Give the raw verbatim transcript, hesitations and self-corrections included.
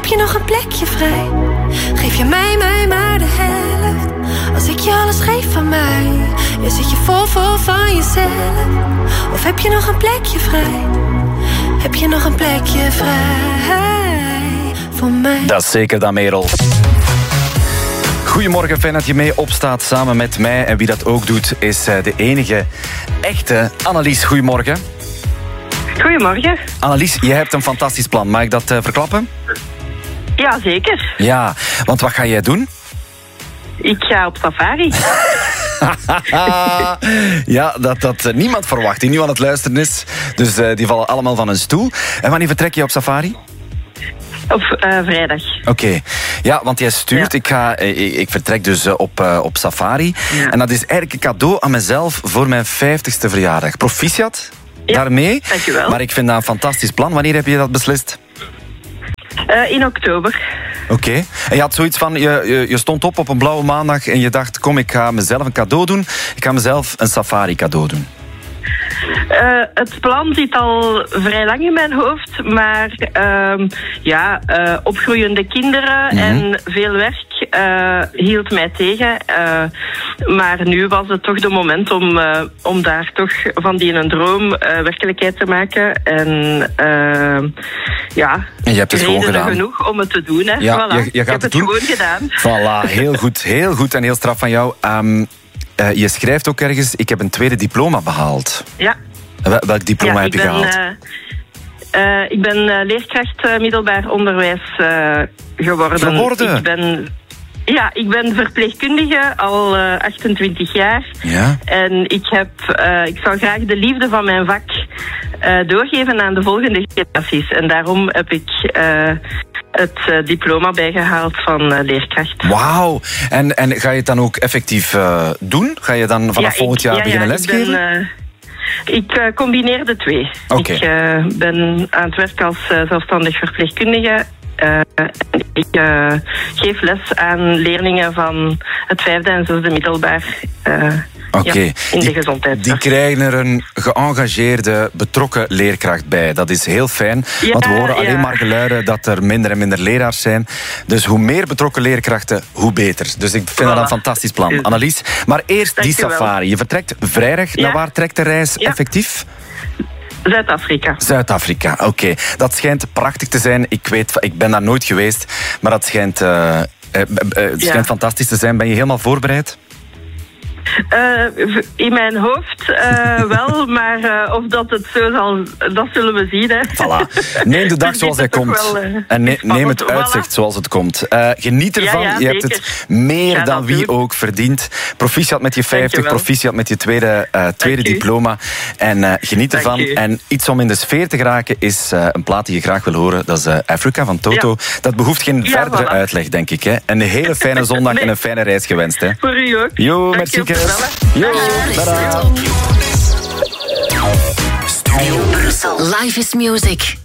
heb je nog een plekje vrij? Geef je mij, mij maar de helft. Als ik je alles geef van mij. Je zit je vol, vol van jezelf. Of heb je nog een plekje vrij? Heb je nog een plekje vrij voor mij? Dat is zeker dan, Merel. Goedemorgen, fijn dat je mee opstaat samen met mij. En wie dat ook doet, is de enige echte Annelies. Goedemorgen. Goedemorgen. Annelies, jij hebt een fantastisch plan. Mag ik dat uh, verklappen? Ja, zeker. Ja, want wat ga jij doen? Ik ga op safari. Ja, dat dat niemand verwacht, die nu aan het luisteren is. Dus uh, die vallen allemaal van hun stoel. En wanneer vertrek je op safari? Op uh, vrijdag. Oké. Okay. Ja, want jij stuurt, ja. ik, ga, ik, ik vertrek dus op, uh, op safari. Ja. En dat is eigenlijk een cadeau aan mezelf voor mijn vijftigste verjaardag. Proficiat ja, daarmee. Dankjewel. Maar ik vind dat een fantastisch plan. Wanneer heb je dat beslist? Uh, in oktober. Oké. Okay. En je had zoiets van, je, je, je stond op op een blauwe maandag en je dacht, kom, ik ga mezelf een cadeau doen. Ik ga mezelf een safari cadeau doen. Uh, het plan zit al vrij lang in mijn hoofd, maar uh, ja, uh, opgroeiende kinderen mm-hmm. en veel werk uh, hield mij tegen. Uh, maar nu was het toch de moment om, uh, om daar toch van die een droom uh, werkelijkheid te maken. En uh, ja, en je hebt het gewoon gedaan. Genoeg om het te doen. Hè. Ja, voilà. je, je gaat Ik heb het, het doen. gewoon gedaan. Voilà, heel goed, heel goed en heel straf van jou. Um, Uh, je schrijft ook ergens, ik heb een tweede diploma behaald. Ja. Wel, welk diploma ja, heb je ben, gehaald? Uh, uh, ik ben uh, leerkracht uh, middelbaar onderwijs uh, geworden. Geworden? Ik ben, ja, ik ben verpleegkundige al uh, achtentwintig jaar. Ja? En ik, heb, uh, ik zou graag de liefde van mijn vak uh, doorgeven aan de volgende generaties. En daarom heb ik... Uh, het uh, diploma bijgehaald van uh, leerkracht. Wauw. En, en ga je het dan ook effectief uh, doen? Ga je dan vanaf ja, volgend jaar ja, beginnen ja, lesgeven? Ik, ben, uh, ik uh, combineer de twee. Okay. Ik uh, ben aan het werk als uh, zelfstandig verpleegkundige. Uh, ik uh, geef les aan leerlingen van het vijfde en zesde middelbaar. Uh, Oké, okay. ja, in de gezondheidszorg. Die krijgen er een geëngageerde, betrokken leerkracht bij. Dat is heel fijn, ja, want we horen alleen ja. maar geluiden dat er minder en minder leraars zijn. Dus hoe meer betrokken leerkrachten, hoe beter. Dus ik vind voilà. dat een fantastisch plan, dus. Annelies. Maar eerst Dank die je safari. wel. Je vertrekt vrijdag. Ja. Naar waar trekt de reis ja. effectief? Zuid-Afrika. Zuid-Afrika, oké. Okay. Dat schijnt prachtig te zijn. Ik weet, ik ben daar nooit geweest, maar dat schijnt, uh, uh, uh, het schijnt ja. fantastisch te zijn. Ben je helemaal voorbereid? Uh, in mijn hoofd uh, wel, maar uh, of dat het zo zal, dat zullen we zien. Hè. Voilà. Neem de dag zoals hij komt. Wel, uh, en ne- neem het uitzicht voilà. zoals het komt. Uh, geniet ervan. Ja, ja, je hebt het meer ja, dan wie doen. ook verdiend. Proficiat met je vijftig, je proficiat met je tweede, uh, tweede diploma. En uh, geniet Dank ervan. Je. En iets om in de sfeer te geraken is uh, een plaat die je graag wil horen. Dat is uh, Africa van Toto. Ja. Dat behoeft geen ja, verdere voilà. uitleg, denk ik. Hè. Een hele fijne zondag nee. en een fijne reis gewenst. Hè. Voor u ook. Jo, merci. Yo, Studio Brussel. Life is music.